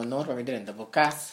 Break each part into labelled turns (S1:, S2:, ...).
S1: honor para mí dentro de casa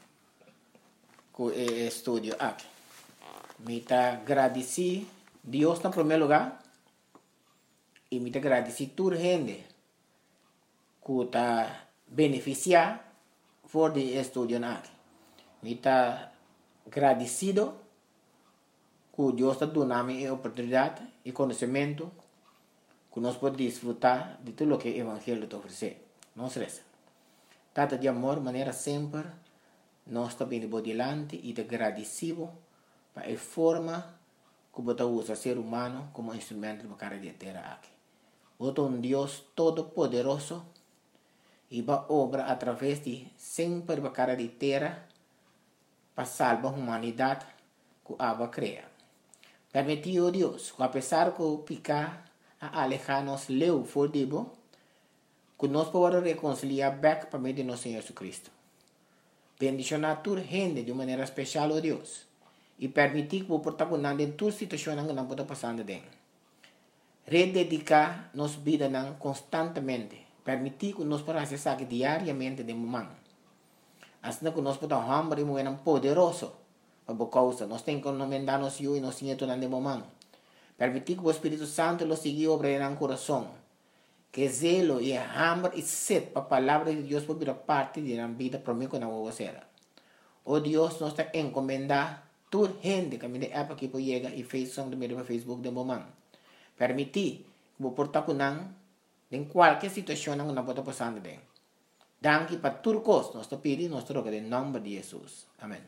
S1: que estudio aquí. Me está agradecido Dios en primer lugar y me está agradecido toda gente que está beneficiado por el estudio aquí. Me está agradecido que Dios está dando la oportunidad y conocimiento que nos puede disfrutar de todo lo que el Evangelio te ofrece. Nos reza. Trata de amor, manera siempre, nos está viendo por delante y te agradecido para la forma que vos usa el ser humano como instrumento para cara de tierra aquí. Vos un Dios todopoderoso y va obra a través de siempre para cara de tierra para salvar la humanidad que Abba crea. Permitió Dios, que a pesar que picar a alejarnos leu for dibo, que nos podamos reconciliar back para medio de nuestro Señor Jesucristo. Bendición a toda gente de manera especial, oh Dios, y permitir que vos protagonizar en toda situación que nos pueda pasar de. Rededicar nuestra vida constantemente, permitir que nos podamos hacer diariamente de momento. Así que nos podamos hambre y muy poderoso. Por causa, nós temos que encomendar-nos e nós temos que de momento. Permitir que o Espírito Santo lo siga obrando no coração. Que zelo e hambre e sede para a palavra de Deus por parte da vida para mim que não vou fazer. Oh Deus, nós está encomendar toda gente que me dê app aqui para chegar e fez som do meio do Facebook de momento. Permitir que o portar com em qualquer situação que não pode passar de. Danke para tudo costo, nós está pedindo, nós troca em nome de Jesus. Amém.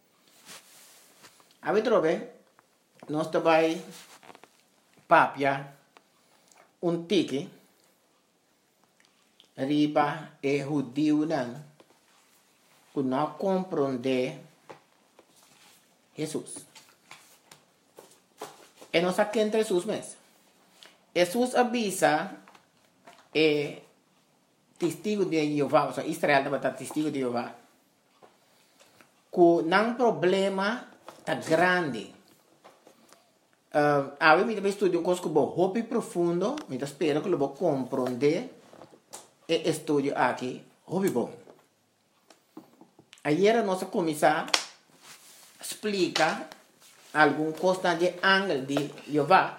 S1: A trobe, nós também papia tique riba e judeu não que não compreende Jesus. E nós aqui entre Jesus mesmo. Jesus avisa testigo de Jeová, ou seja, Israel também está testigo de Jeová, que não problema tá grande. Agora me estudo coisas que vou hobby profundo, me espero que eu vou compreender e estudo aqui hobby bom. Ayer nós começar a explicar algum coisa de ângulo de Jeová.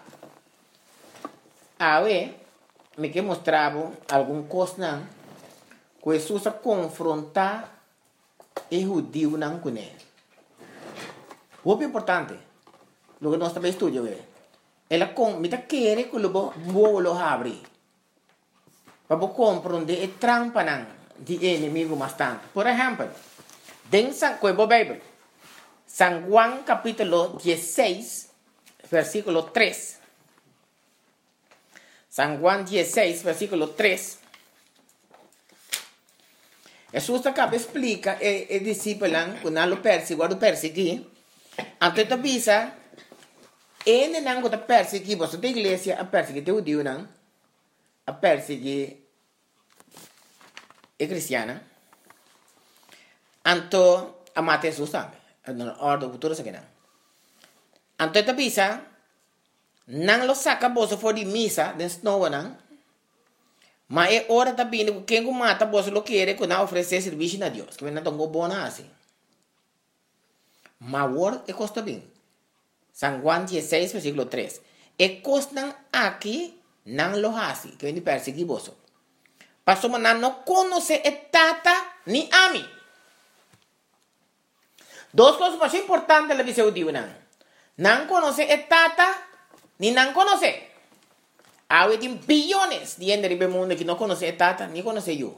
S1: Agora me que mostrava algum coisa que Jesus confrontar e judeu não com ele. O più importante, lo che nostro studio è la comita che che lo vuole apri. Per comprendere e trampa di enemigo bastante. Per esempio, dentro quella Bibbia, San Juan capitolo 16, versículo 3. San Juan 16, versículo 3. Jesús acá explica e discípulos que non lo perseguì. Antes de visa, ele não está perseguindo a sua igreja, a perseguir o Deus, não, a perseguir a cristiana. Anto a matar Jesus também, a ordem futura seguirá. Antes de visa, não lo saca bolsa fora de missa, dentro de novo, não. Mas é hora também que quem mata bolsa lo quer que não oferecer serviço a Deus, que não tão bom assim. Ma word e costa bem. San Juan 16, versículo 3. E costan aqui não lo hasi, que vem de perseguir você. Passou mas não conhece e tata ni ami. Duas coisas mais importantes da visão de não. Não conhece e tata ni não conhece. Há bilhões de gente no mundo que não conhece e tata ni conhece eu.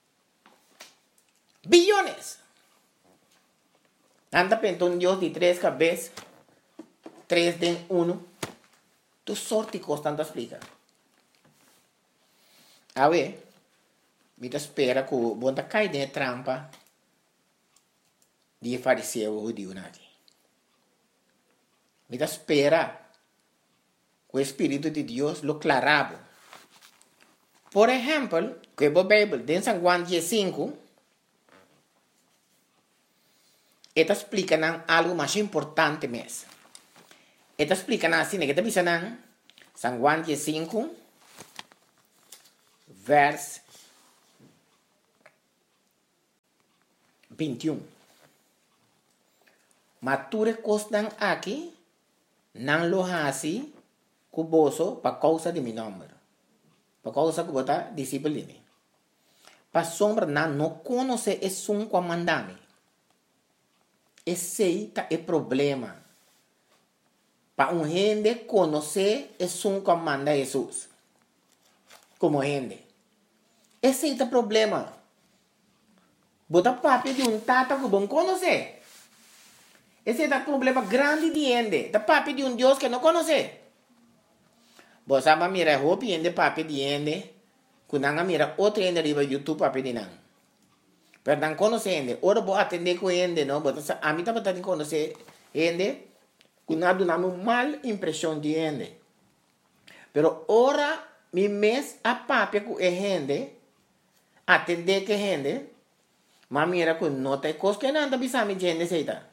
S1: Bilhões. Anda pensando en Dios de 3 cabezas, 3 de 1. Tu sorte constante explica. A ver, me espera que o bom cai de trampa de fariseu judeu aqui. Me espera que o Espírito de Deus lo clarabo. Por exemplo, que a Bíblia, em San Juan 15, esta explica algo mais importante mesmo. Esta explica assim, que está dizendo San Juan 15, verso 21. Mature costan aqui, não lo hasi, cuboso, para causa de mi nombre. Para causa que bota disciplina. Para sombra não conhece é um comandame. Esse aí é o problema. Para gente conhecer é um comanda Jesus. Como gente. Esse aí é o problema. Bota papi de tata que bom conhecer. Esse é o problema grande de gente. Da papi de Deus que não conhece. Você sabe mira roupa de papi de gente. Quando mira outro gente riba YouTube papi de não. Pero não conhece gente. Ora vou atender com gente, não. A mim também tem que conhecer gente. Quando dá uma mal impressão de gente. Pero ora mi mes a papi com gente. Atender que gente. Mas mira que não tem coisa que não bisa mi gente seita.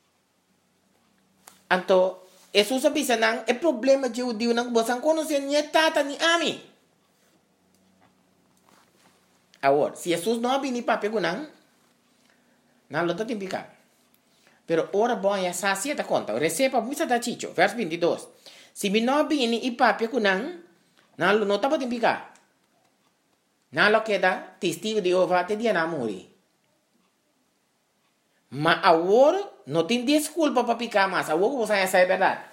S1: Então, isso sabisa não é problema de o Deus não você conhecer nem tata nem ami. Agora, se Jesus não vem para pegar não lo tem picar. Pero ora bom é sacia ta conta. Receba misa da chicho, verso 22. Se me não vem e para pegar não lo não tá para picar. Não lo queda testigo de Jeová te dia na morrer. Mas agora não tem desculpa para picar mais. Agora você já sabe a verdade.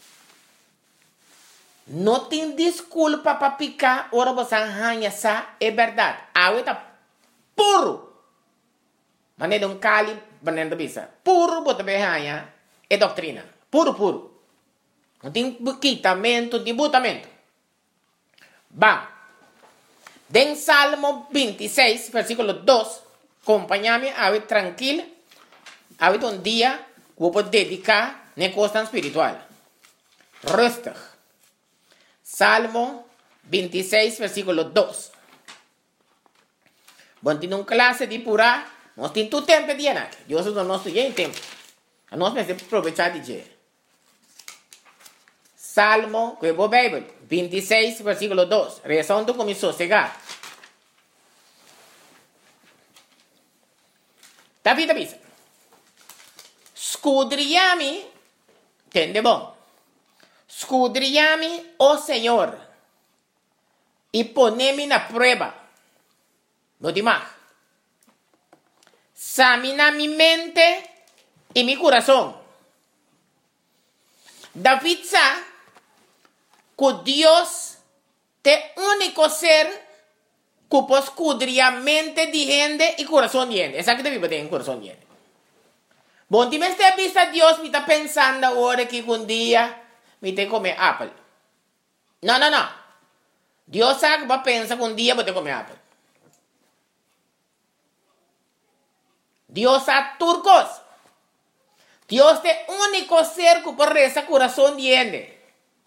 S1: Não tem desculpa para picar. Agora você já sabe a verdade. Agora está puro. Mas não é um cali banana bisa. Puro bota berranha é doutrina. Puro, puro. Não tem quitamento, não tem botamento. Vamos. Den Salmo 26, versículo 2. Acompanha-me, agora tranquilo. Ahorita un día voy a dedicar a cosa espiritual. Rustig. Salmo 26, versículo 2. Bueno, tiene una clase de pura. No tiene tu tiempo de llenar. Dios no estoy en tiempo. No me aprovechar de llenar. Salmo, que voy a Biblia, 26, versículo 2. Rezando con mi sosegado. David avisa. Scudriami, tende bom. Scudriami, oh Señor, y ponemi na prueba. No dimag. Examina mi mente y mi corazón. David sabe que Dios es el único ser que puede escudriar mente de gente y corazón de gente. Esa que David tiene corazón de gente. Bom, ti me stai vista Dios, mi sta pensando ora che un dia mi te come apple. No. Dios sabe que va a pensar que un día voy a comer apple. Dios sabe turcos. Dios es el único ser que puede rezar corazón de gente.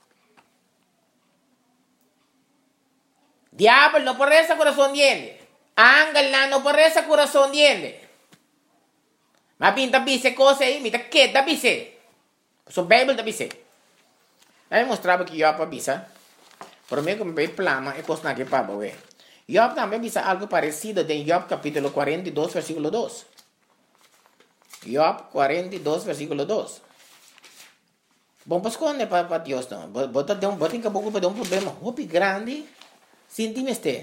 S1: Diablo no puede rezar corazón de gente. Ángel no puede rezar corazón de gente. Ma pinta bise cose aí, me que da bise. So Bible da bise. Aí mostrava que Job bisa. Por mim como bem plama é coisa que para ver. Job também bisa algo parecido em Job capítulo 42 versículo 2. Job 42 versículo 2. Bom, pues quando é para Deus não. Bota em caboclo para um problema hopi grande. Sintime este.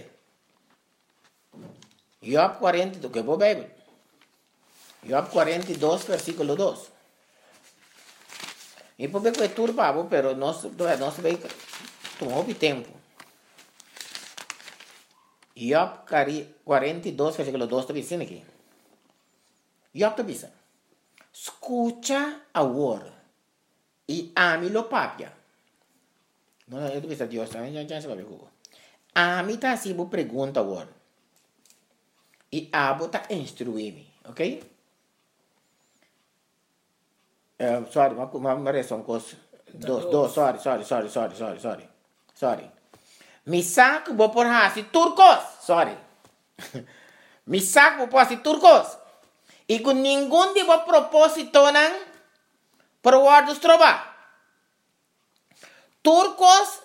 S1: Job 42 que vou Bible. Job 42, versículo 2. E por que é turbado, pero nós vai tomar tempo. Job 42, versículo 2 está dizendo aqui. Job está dizendo: escucha agora e ame-lo papia. Não, eu estou dizendo Deus, já se vai ver. Ame está assim, vou perguntar agora. E abo está instruir-me, ok? Sorry, uma reação coisa. Sorry. Mi saco vou por hasi turcos. Sorry. Mi saco vou por hasi turcos. E com nenhum de vos propósito não por guardos trova. Turcos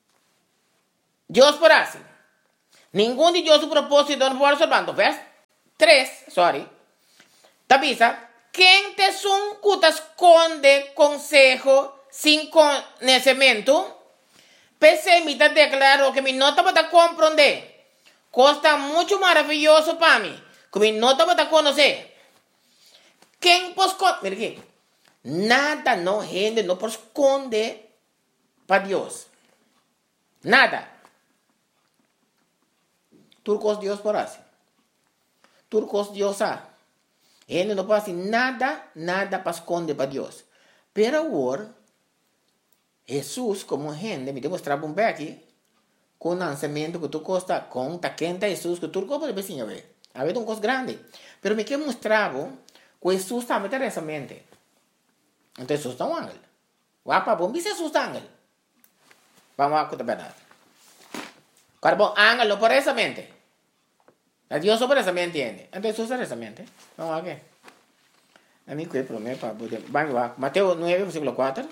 S1: Deus por hasi. Nenhum de Deus propósito não por observando, ves? 3, sorry. Tabisa, quem te son que esconde consejo sin conhecimento, pessimista declaró que mi nota para comprender. Costa muito maravilhoso para mim. Que mi nota para conocer. Quem pode mira aqui. Nada não rende, não pode esconder para Deus. Nada. Turcos Deus por assim. Turcos Deus sabe. Ele não pode nada para esconder para Deus. Pero agora, Jesus, como gente, me demonstrava um pouco aqui, com o lançamento que tu costa, com a quenta Jesus, que tu pode ver, a ver. A ver, uma coisa grande. Pero me quer mostrar que Jesus também tem essa mente. Então, Jesus é um ángel. Wapa, bom, Jesus é um ángel. Vamos a contar a verdade. Agora, bom, ángel não por essa mente. A Dios sobre esa mente entiende. Entonces usa esa mente. Vamos a ver. A mí que promete para poder. Vamos a Mateo 9, versículo 4.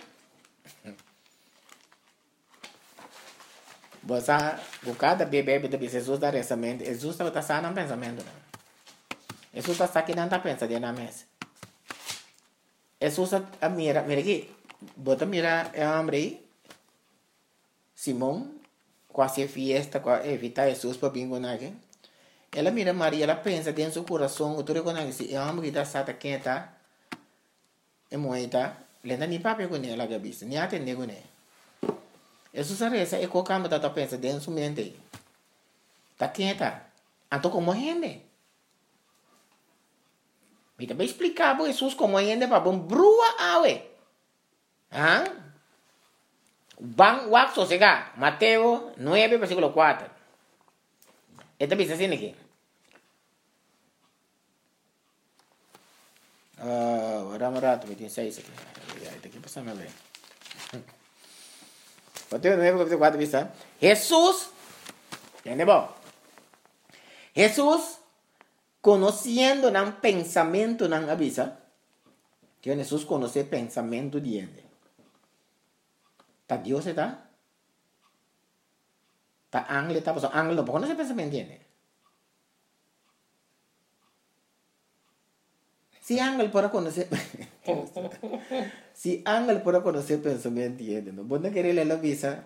S1: Você buscar bebê de Jesus dar essa mente. Jesus está sano no pensamento. Jesus está aqui não está pensando na mesa. Jesus mira aqui. Bota mira é homem aí. Simão quase fiesta para evitar Jesus para bingo aqui. Ela mira Maria, ela pensa dentro do coração, que tu reconhece, é uma mulher sata quenta, é moita, lenda nem papel com ela, gabis, nem atende com ela. Jesus arresa, é qualquer coisa que pensa dentro da mente. Tá quenta, então como gente? Me também explicar para Jesus como gente para bom brua awe. Ah? Bang wak sosega, Mateo 9, versículo 4. Esta bisa assim aqui. Rato, 26 aqui. Está aqui passando a ver. Mateo 9, capítulo 4, bisa. Jesus, entende bom? Jesus, conhecendo o pensamento não avisa, que Jesus conhece o pensamento de ele. Tá Deus está? Tá ángel está? Porque ángel não conhece o pensamento de ele. Se ángel para conhecer se ángel para conhecer pensamento de ele, não pode querer ler a visa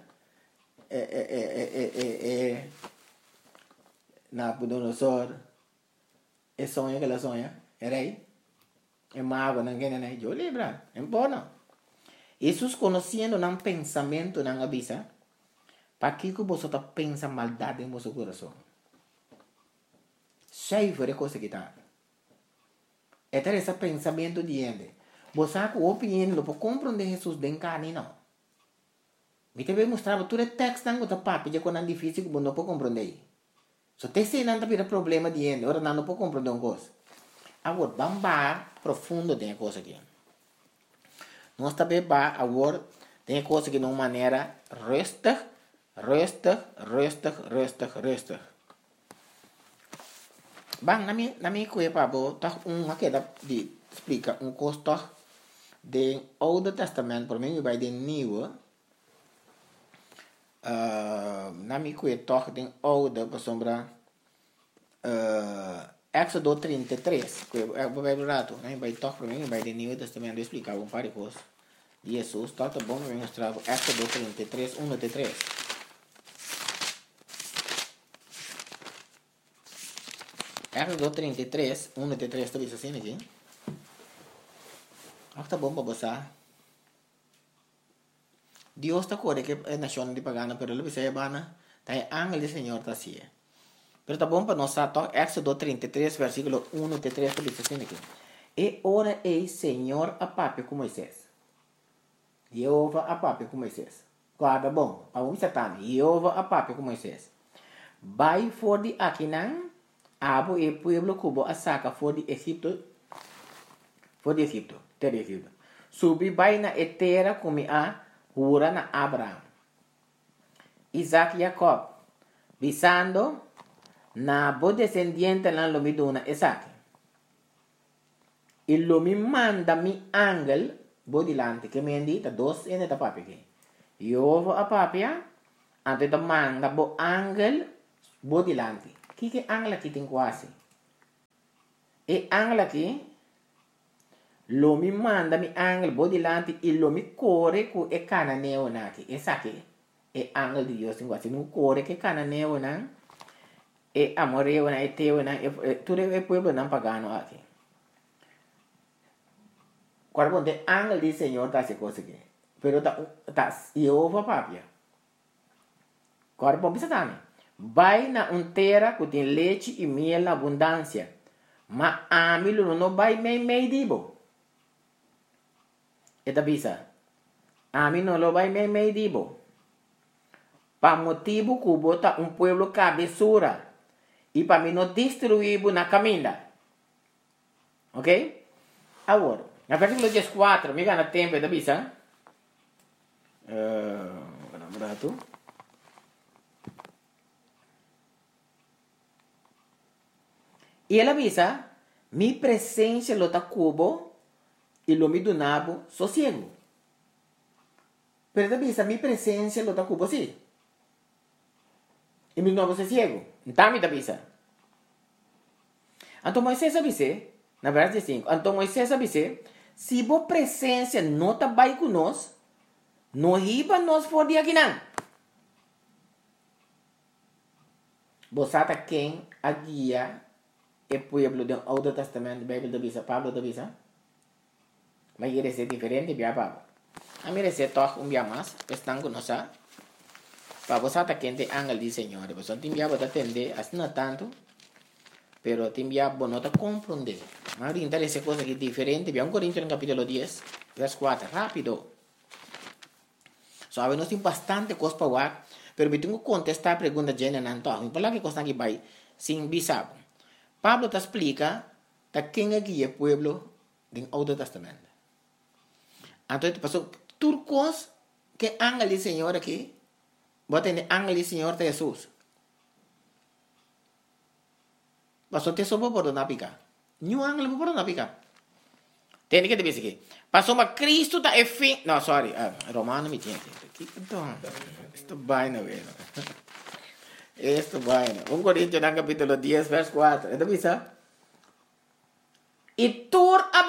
S1: Nabucodonosor é sonho que ela sonha, é rei, é mago, não quer nem eu lembra, é bom não. Jesus conhecendo um pensamento não avisa, para que você está pensando maldade em seu coração. Cheio de coisa que está. É ter esse pensamento de ele. Você com opinião não pode compreender Jesus bem carne não. Me também mostrava tudo o texto não está papo de quando é difícil que você não pode compreender. So te sei não tem problema de ele, ora não pode compreender uma coisa. Agora vamos profundo tem coisa aqui. Nós também agora tem coisa que de uma maneira resta. Bang, na minha coisa para tá aqui de explica custo do Oude Testamento, por mim vai de Nieuwe. Na minha coisa toch de Oude para sombra Éxodo 33, que é o Bíblia rato, né? Vai toch para mim vai de Nieuwe Testamento explicar um par de coisas. Jesus, tá bom, eu mostrar Éxodo 33, 1-3. Éxodo 33, 1-3, está visto assim aqui? Tá bom para você. Deus está corre que é nação de pagana, pero ele vai bana, tá ángel do Senhor tá assim. Pero tá bom para nós tá Éxodo 33, versículo 1-3, está visto assim aqui. E ora ei Senhor a papi com Moisés. Jeová a papi com Moisés. Guarda bom, para você tá, Jeová a papi com Moisés. Vai for de Aquinan. Abo e pueblo cubo a saca for de Egipto. Terra Egipto. Subi vai na etera como a jura na Abraham. Isaac e Jacob. Visando na bo descendiente na lomiduna Isaac. E lo mi manda mi angel bo dilante que me indita dos ene da papi que. Io a papia ante da manda bo angel bo dilante. Que angel aqui tem quase? E angel aqui, lo mi manda mi angel bodilante e lo mi corre cu e cananeo naki. Essa aqui é angel de Deus, assim, não corre que cananeo não. E amoreo na e teu na tudo é pueblo não pagano aqui. Quando tem angel de Senhor tá se coisa aqui. Pero tá Jeová papia. Agora bom pensa também. Vai na terra que tem leite e mel na abundância. Mas a mim não vai meio dibo. Eta bisa. A mim não vai meio dibo. Para motivo que bota pueblo cabeçura. E para mim não destruir na caminha. Ok? Agora, na versículo 14, me gana tempo, eta bisa. Vamos lá, tu. E ela avisa, mi presença lo ta cubo e lo mi donabo sossego. Pero ela avisa, mi presença lo ta cubo sim. E mi donabo sossego. Então me avisa. Então Moisés avisa, na verdade 5, então Moisés avisa, se bo presença não está bem conosco, não riba nós for de aqui não. Você está quem a guia e pueblo do Old Testamento, Bíblia da Bisa, Pablo da Bisa. Mas ele é diferente, bia Pablo. A mim é toch bia mais, estão com nós. Para você tá quente angel de Senhor, você tem bia para atender, assim não tanto, pero tem bia para não compreender. Mas ainda essa coisa que é diferente, bia 1 Coríntios no capítulo 10, verso 4, rápido. Sabe, nós temos bastante coisa para falar, pero eu tenho que contestar a pergunta de Jenna Nanto. Então, lá que coisa que vai, sem bisabo. Pablo te explica que quem é o pueblo do Old Testamento. Então, ele passou turcos que ángel do Senhor aqui, bota em ángel do Senhor de Jesus. Passou te soube por não picar. Nenhum ángel por não picar. Tem que te dizer aqui. Passou uma Cristo da fim. Não, sorry. Romano me tinha. Então, isto vai não é. Esto bueno. 1 Coríntios no capítulo 10, verso 4. ¿Esto bisa? Y tur a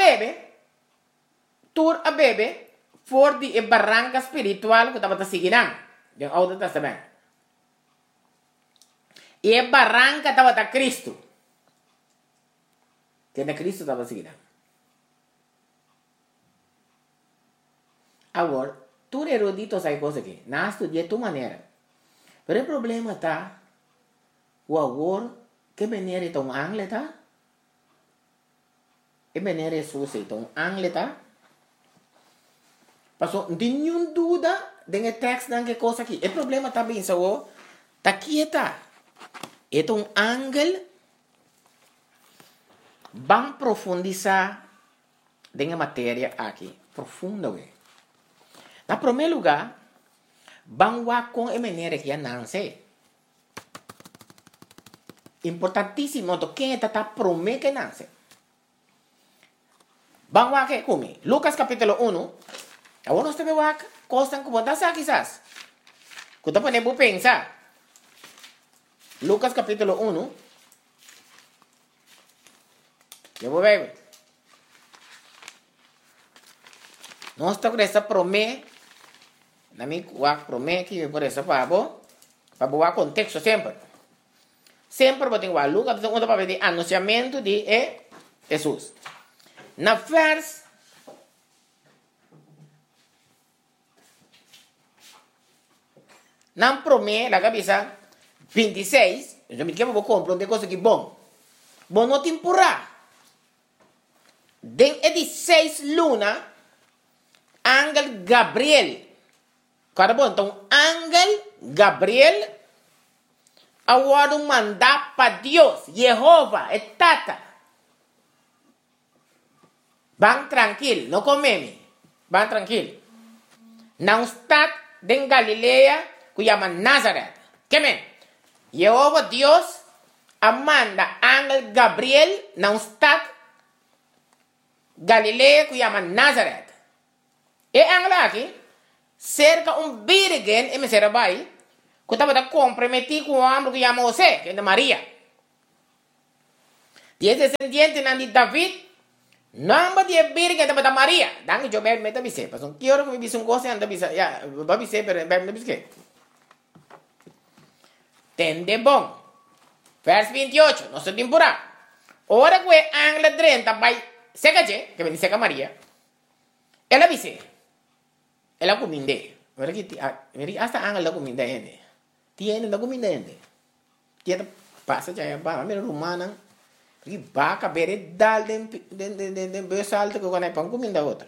S1: bebe, for di barranca espiritual que estaba siguiendo. En Old Testamento. Y barranca estaba Cristo. Que de Cristo estaba siguiendo. Agora, tu erudito sai coisa aqui. Não estudia de tu maneira. Pero o problema está, o agora, que maneira é um angle, tá? Que maneira é sua, um angle, tá? Passou, não tem nenhuma dúvida de texto que coisa aqui. O problema está bem, só, tá aqui, tá? É um angle, vamos profundizar na matéria aqui, profundamente. Na primeiro lugar, vamos com a maneira que não sei. Importantíssimo, quem está prometendo que não sei. Vamos aqui comigo. Lucas capítulo 1. Agora nós temos aqui, coisas que você sabe quizás. Que você pode pensar. Lucas capítulo 1. Eu vou ver. Nós estamos com essa promessa. Na minha promessa que por essa para boa contexto sempre. Sempre vou ter que Lucas onde para ver anunciamento de Jesus. Na vers na promessa la cabeça 26, eu me quero vou compreender coisa que bom. Bom não te empurrar. Den 16 luna Ángel Gabriel. Cada bom, então, Ángel Gabriel agora mandar para Deus, Jeová, é tata. Vão tranquilo, não comeme. Vão tranquilo. Não está em Galileia, que chama Nazaré. Que men? Jeová Deus manda Ángel Gabriel, não está Galileia, que chama Nazaré. E Ángel aqui, cerca virgem e me será vai que estava comprometido com o homem que chama José, que é de Maria. Tiene descendiente de David. Namba dia birga da bata Maria. Dang jo ber meta bise. Pas un quiero que bise un cosa anda bisa. Ya, va bise pero ber meta bise. Tende bom. Vers 28. No se timpura. Ora que angla 30 vai seca che, que bendice a Maria. Ela bise. Ela cominde. Ora que hasta angla la cominde ende. Tiene la cominde ende. Tiene passa já ba, mera romana. Porque vaca bere dal den besalto que quando pão comida outra.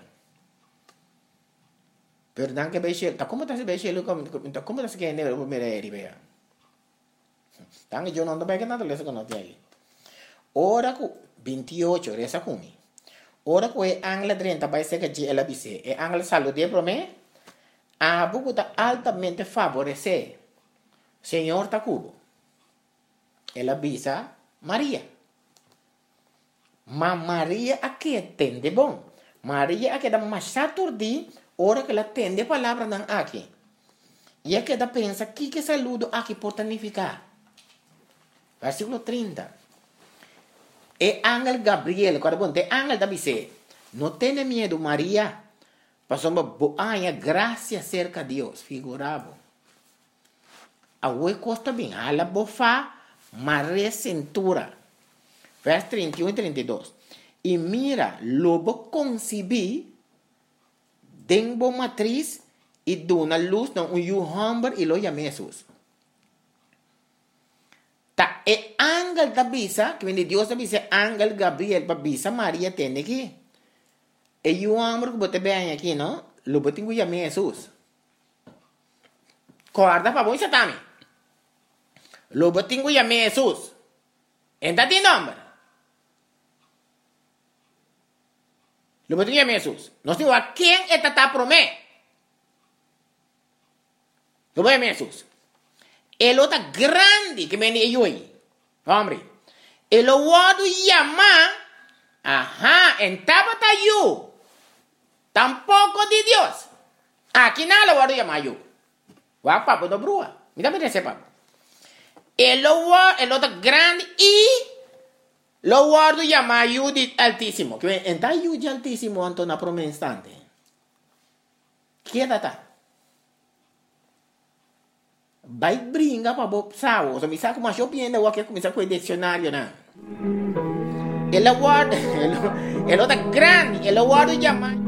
S1: Pero dan que beche, tá como tá se beche como tá se que ne mera eri bea. Dan que eu não tô bem que nada lesa que não tem aí. Ora ku 28 resa kumi. Ora ku e angla 30 vai ser que ela bise. E angla salute pro me. A buku tá altamente favorecer. Senhor tá cubo. Ela bisa Maria. Mas Maria aqui entende bom. Maria aqui dá mais saturdi, hora que ela entende a palavra não aqui. E aqui dá pensa que saludo aqui pode significar. Versículo 30. E ángel Gabriel, quando bom, te ángel da bise, não tenha medo Maria, passou uma boa graça cerca de Deus, figurado. A oi costa bem, a la bofa, Maria cintura. Vers 31 y 32. Y mira, lobo concebí, denbo matriz, y dona luz, no, un hombre, y lo llamé Jesús. Ta e ángel da bisa, que viene Dios da bisa, ángel Gabriel, pa bisa María tiene aquí. E un hombre que bote vean aquí, ¿no? Lo bote que llamé Jesús. Guarda pa voy satami. Lo bote que llamé Jesús. ¿Entra ti nombre? Lo bote que llamé Jesús. No sé a quién está promé. Lo voy a llamar Jesús. El otro grande que me dio ahí. Hombre. El otro llama. Ajá. En tabata yo. Tampoco de Dios. Aquí nada lo voy a llamar yo. Va papo do brua. Mira, mira ese papo. El otro grande y lo guardo llama yo de altísimo. Que en ta yo de altísimo ante una promesa instante. Quédate. Vai brinca para bob sao, so mi sa como yo piende o que começar com o dicionário na. El otro grande, el guardo llama